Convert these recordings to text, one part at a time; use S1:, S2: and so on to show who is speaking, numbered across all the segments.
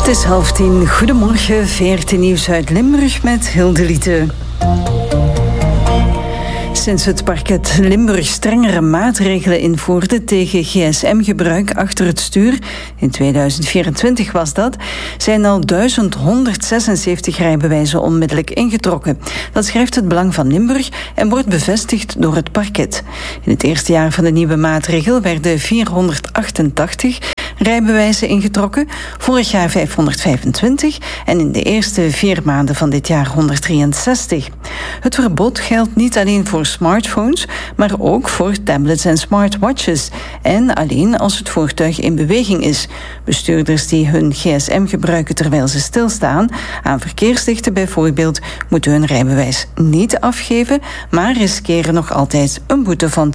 S1: is 9:30. Goedemorgen, VRT Nieuws uit Limburg met Hilde Liete. Sinds het parket Limburg strengere maatregelen invoerde tegen gsm-gebruik achter het stuur, in 2024 was dat, zijn al 1176 rijbewijzen onmiddellijk ingetrokken. Dat schrijft het Belang van Limburg en wordt bevestigd door het parket. In het eerste jaar van de nieuwe maatregel werden 488 rijbewijzen ingetrokken, vorig jaar 525 en in de eerste 4 maanden van dit jaar 163. Het verbod geldt niet alleen voor smartphones, maar ook voor tablets en smartwatches. En alleen als het voertuig in beweging is. Bestuurders die hun gsm gebruiken terwijl ze stilstaan, aan verkeerslichten bijvoorbeeld, moeten hun rijbewijs niet afgeven, maar riskeren nog altijd een boete van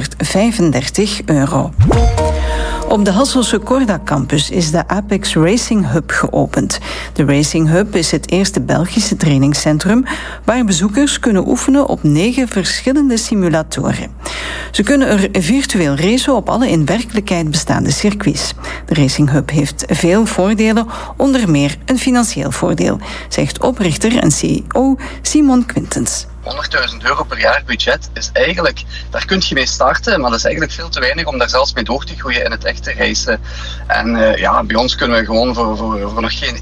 S1: €235. Op de Hasselse Corda Campus is de Apex Racing Hub geopend. De Racing Hub is het eerste Belgische trainingscentrum waar bezoekers kunnen oefenen op 9 verschillende simulatoren. Ze kunnen er virtueel racen op alle in werkelijkheid bestaande circuits. De Racing Hub heeft veel voordelen, onder meer een financieel voordeel, zegt oprichter en CEO Simon Quintens.
S2: €100.000 per jaar budget is eigenlijk, daar kun je mee starten, maar dat is eigenlijk veel te weinig om daar zelfs mee door te groeien in het echte racen. En bij ons kunnen we gewoon voor nog geen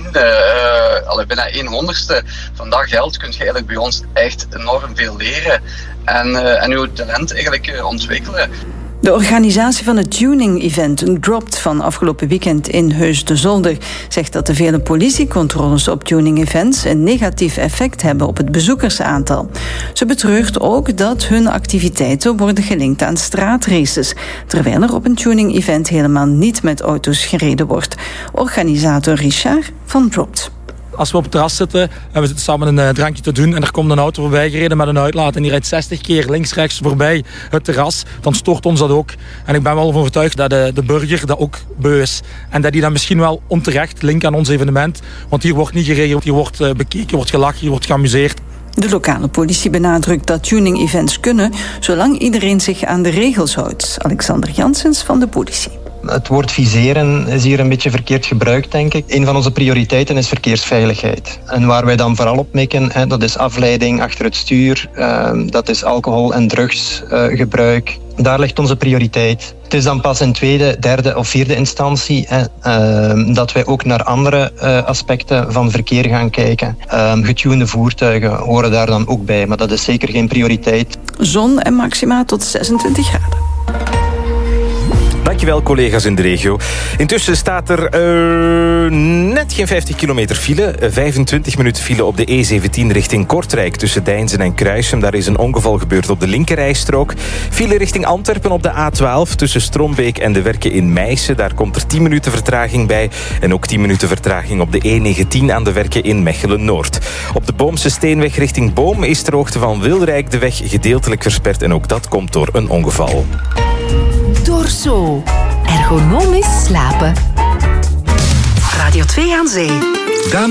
S2: 1/10, bijna 1/100ste van dat geld kun je eigenlijk bij ons echt enorm veel leren en uw talent eigenlijk ontwikkelen.
S1: De organisatie van het tuning-event Dropped van afgelopen weekend in Heus de Zolder zegt dat de vele politiecontroles op tuning-events een negatief effect hebben op het bezoekersaantal. Ze betreurt ook dat hun activiteiten worden gelinkt aan straatraces, terwijl er op een tuning-event helemaal niet met auto's gereden wordt. Organisator Richard van Dropped.
S3: Als we op het terras zitten en we zitten samen een drankje te doen en er komt een auto voorbij gereden met een uitlaat en die rijdt 60 keer links-rechts voorbij het terras, dan stoort ons dat ook. En ik ben wel van overtuigd dat de burger dat ook beu is. En dat die dan misschien wel onterecht linkt aan ons evenement. Want hier wordt niet gereden, hier wordt bekeken, wordt gelachen, hier wordt geamuseerd.
S1: De lokale politie benadrukt dat tuning-events kunnen, zolang iedereen zich aan de regels houdt. Alexander Janssens van de politie.
S4: Het woord viseren is hier een beetje verkeerd gebruikt, denk ik. Een van onze prioriteiten is verkeersveiligheid. En waar wij dan vooral op mikken, dat is afleiding achter het stuur, dat is alcohol- en drugsgebruik. Daar ligt onze prioriteit. Het is dan pas in tweede, derde of vierde instantie dat wij ook naar andere aspecten van verkeer gaan kijken. Getunede voertuigen horen daar dan ook bij, maar dat is zeker geen prioriteit.
S1: Zon en maxima tot 26 graden.
S5: Dankjewel, collega's in de regio. Intussen staat er net geen 50 kilometer file. 25 minuten file op de E17 richting Kortrijk tussen Deinzen en Kruisum. Daar is een ongeval gebeurd op de linkerrijstrook. File richting Antwerpen op de A12 tussen Strombeek en de Werken in Meissen. Daar komt er 10 minuten vertraging bij. En ook 10 minuten vertraging op de E19 aan de Werken in Mechelen-Noord. Op de Boomse Steenweg richting Boom is ter hoogte van Wilrijk de weg gedeeltelijk versperd. En ook dat komt door een ongeval.
S6: Dorso. Ergonomisch slapen. Radio 2 aan Zee.